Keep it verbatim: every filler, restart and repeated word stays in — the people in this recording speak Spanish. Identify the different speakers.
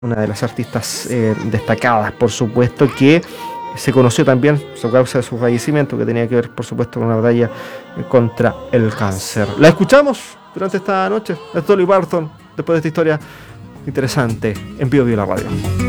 Speaker 1: una de las artistas eh, destacadas, por supuesto, que se conoció también su causa de su fallecimiento, que tenía que ver, por supuesto, con una batalla contra el cáncer. La escuchamos durante esta noche, es Dolly Parton, después de esta historia interesante en Bio Bio la Radio.